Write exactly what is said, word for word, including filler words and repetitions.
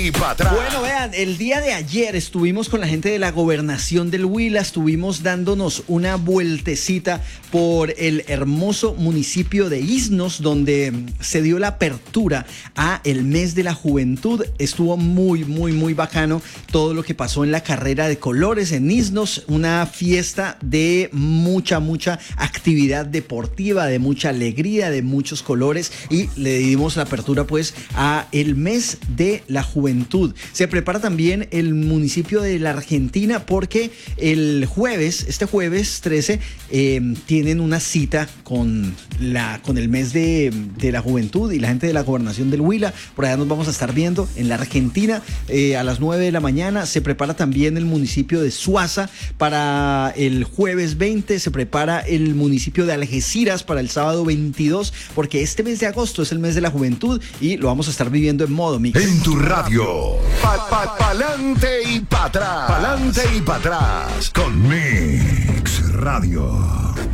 y para atrás. Bueno, vean, el día de ayer estuvimos con la gente de la gobernación del Huila, estuvimos dándonos una vueltecita por el hermoso municipio de Isnos, donde se dio la apertura a el mes de la juventud. Estuvo muy, muy, muy bacano todo lo que pasó en la carrera de colores en Isnos, una fiesta de mucha, mucha actividad deportiva, de mucha alegría, de muchos colores, y le dimos la apertura pues a el mes de la juventud. Se prepara también el municipio de la Argentina porque el jueves, este jueves trece, eh, tienen una cita con, la, con el mes de, de la juventud y la gente de la gobernación del Huila. Por allá nos vamos a estar viendo en la Argentina eh, a las nueve de la mañana. Se prepara también el municipio de Suaza para el jueves veinte. Se prepara el municipio de Algeciras para el sábado veintidós, porque este mes de agosto es el mes de la juventud y lo vamos a estar viviendo en modo mix. En tu radio, pa, pa, pa'lante y para atrás, pa'lante y para atrás, con Mix Radio.